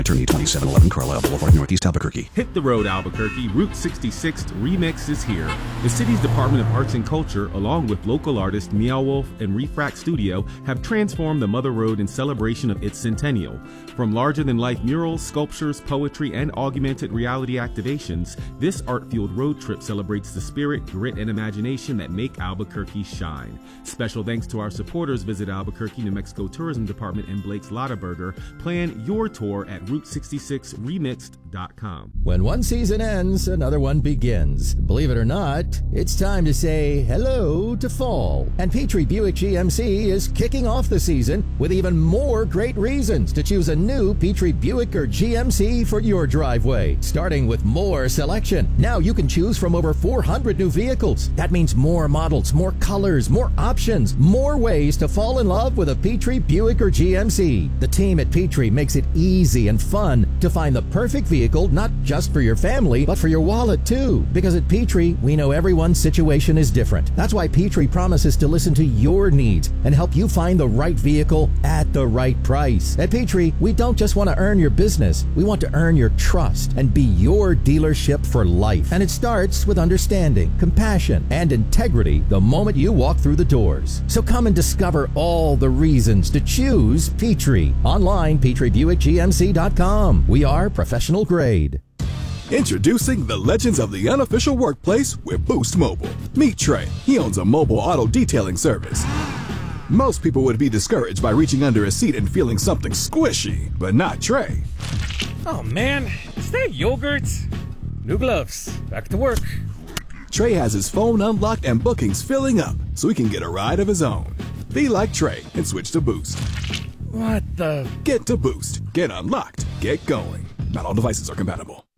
Attorney 2711 Carlisle Boulevard, Northeast Albuquerque. Hit the road, Albuquerque. Route 66 Remix is here. The city's Department of Arts and Culture, along with local artist Meow Wolf and Refract Studio, have transformed the Mother Road in celebration of its centennial. From larger-than-life murals, sculptures, poetry, and augmented reality activations, this art-fueled road trip celebrates the spirit, grit, and imagination that make Albuquerque shine. Special thanks to our supporters. Visit Albuquerque, New Mexico Tourism Department and Blake's Lottaburger. Plan your tour at Route66Remixed.com. When one season ends, another one begins. Believe it or not, it's time to say hello to fall. And Petrie Buick GMC is kicking off the season with even more great reasons to choose a new Petrie Buick or GMC for your driveway. Starting with more selection. Now you can choose from over 400 new vehicles. That means more models, more colors, more options, more ways to fall in love with a Petrie Buick or GMC. The team at Petrie makes it easy and fun to find the perfect vehicle, not just for your family, but for your wallet too. Because at Petrie, we know everyone's situation is different. That's why Petrie promises to listen to your needs and help you find the right vehicle at the right price. At Petrie, we don't just want to earn your business, we want to earn your trust and be your dealership for life. And it starts with understanding, compassion, and integrity the moment you walk through the doors. So come and discover all the reasons to choose Petrie. Online, PetrieBuickGMC.com. We are professional grade. Introducing the legends of the unofficial workplace with Boost Mobile. Meet Trey. He owns a mobile auto detailing service. Most people would be discouraged by reaching under a seat and feeling something squishy, but not Trey. Oh man, is that yogurt? New gloves. Back to work. Trey has his phone unlocked and bookings filling up so he can get a ride of his own. Be like Trey and switch to Boost. What the? Get to Boost. Get unlocked. Get going. Not all devices are compatible.